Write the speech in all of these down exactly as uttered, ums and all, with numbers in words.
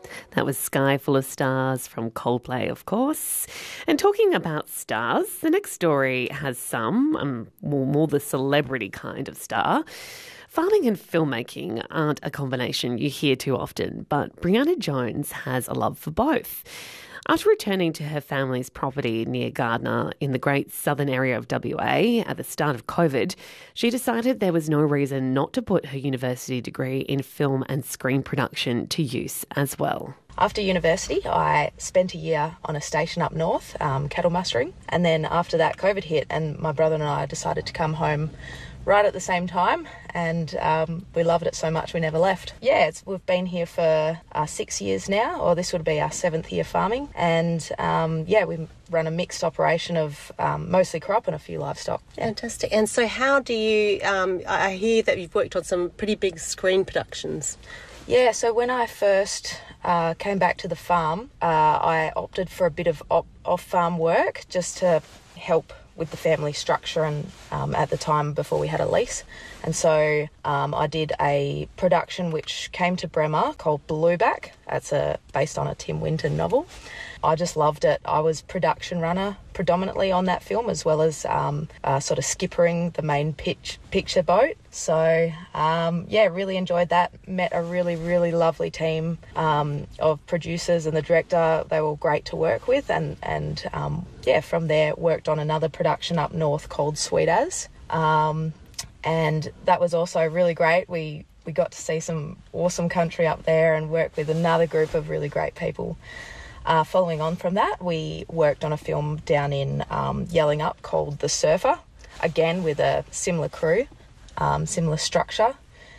That was Sky Full of Stars from Coldplay, of course. And talking about stars, the next story has some, um, more, more the celebrity kind of star. Farming and filmmaking aren't a combination you hear too often, but Brianna Jones has a love for both. After returning to her family's property near Gardner in the great southern area of W A at the start of COVID, she decided there was no reason not to put her university degree in film and screen production to use as well. After university, I spent a year on a station up north, um, cattle mustering, and then after that COVID hit and my brother and I decided to come home right at the same time, and um, we loved it so much we never left. Yeah, it's, we've been here for uh, six years now, or this would be our seventh year farming, and um, yeah, we run a mixed operation of um, mostly crop and a few livestock. Yeah. Fantastic. And so how do you, um, I hear that you've worked on some pretty big screen productions. Yeah, so when I first uh, came back to the farm, uh, I opted for a bit of op- off-farm work just to help with the family structure, and um, at the time before we had a lease. And so um, I did a production which came to Bremer called Blueback. That's a, based on a Tim Winton novel. I just loved it. I was production runner predominantly on that film, as well as um, uh, sort of skippering the main pitch, picture boat. So, um, yeah, really enjoyed that. Met a really, really lovely team um, of producers and the director. They were great to work with. And, and um, yeah, from there, worked on another production up north called Sweet As. Um, and that was also really great. We we got to see some awesome country up there and work with another group of really great people. Uh, following on from that, we worked on a film down in um, Yelling Up called The Surfer, again with a similar crew, um, similar structure,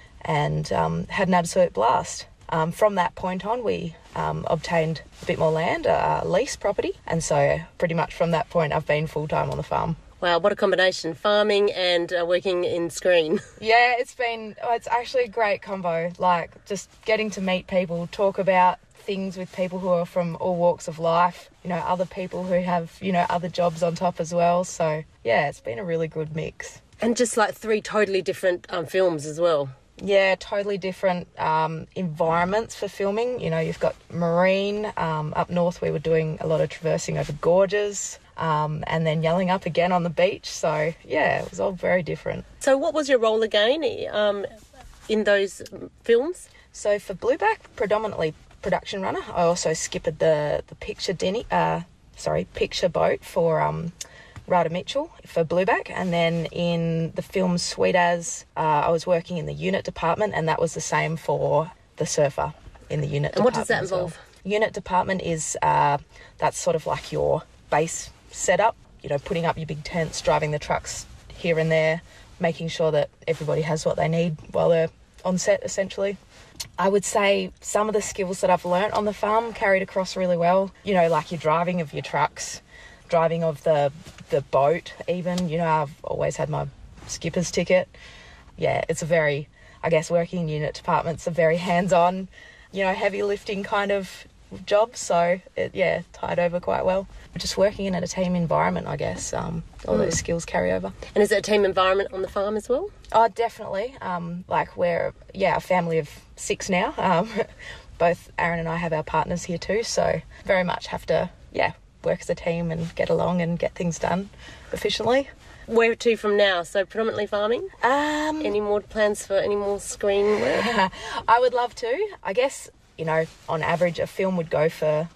and um, had an absolute blast. Um, from that point on, we um, obtained a bit more land, a lease property, and so pretty much from that point, I've been full-time on the farm. Wow, what a combination, farming and uh, working in screen. Yeah, it's been, oh, it's actually a great combo, like just getting to meet people, talk about things with people who are from all walks of life, you know, other people who have, you know, other jobs on top as well. So, yeah, it's been a really good mix. And just like three totally different um, films as well. Yeah, totally different um, environments for filming. You know, you've got marine. Um, up north, we were doing a lot of traversing over gorges um, and then Yelling Up again on the beach. So, yeah, it was all very different. So what was your role again um, in those films? So for Blueback, predominantly production runner. I also skippered the the picture denny, uh, sorry, picture boat for um, Rada Mitchell for Blueback, and then in the film Sweet As, uh, I was working in the unit department, and that was the same for The Surfer in the unit. And what does that involve? Well. Unit department is uh, that's sort of like your base setup. You know, putting up your big tents, driving the trucks here and there, making sure that everybody has what they need while they're on set, essentially. I would say some of the skills that I've learnt on the farm carried across really well. You know, like your driving of your trucks, driving of the the boat even. You know, I've always had my skipper's ticket. Yeah, it's a very, I guess, working in unit department's a very hands-on, you know, heavy lifting kind of job. So, it, yeah, tied over quite well. Just working in a team environment, I guess, um, all mm. those skills carry over. And is it a team environment on the farm as well? Oh, definitely. Um, like we're, yeah, a family of six now. Um, both Aaron and I have our partners here too, so very much have to, yeah, work as a team and get along and get things done efficiently. Where to from now? So predominantly farming? Um, any more plans for any more screen work? I would love to. I guess, you know, on average a film would go for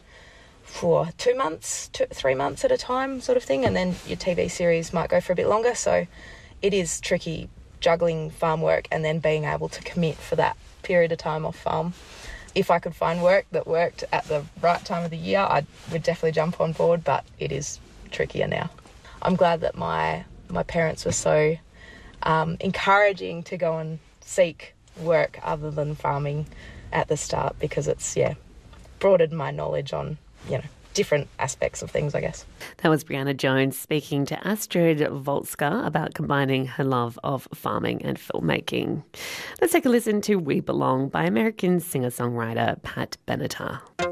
for two months, two, three months at a time sort of thing, and then your T V series might go for a bit longer. So it is tricky juggling farm work and then being able to commit for that period of time off farm. If I could find work that worked at the right time of the year, I would definitely jump on board, but it is trickier now. I'm glad that my my parents were so um, encouraging to go and seek work other than farming at the start, because it's, yeah, broadened my knowledge on, you know, different aspects of things, I guess. That was Brianna Jones speaking to Astrid Volska about combining her love of farming and filmmaking. Let's take a listen to We Belong by American singer-songwriter Pat Benatar.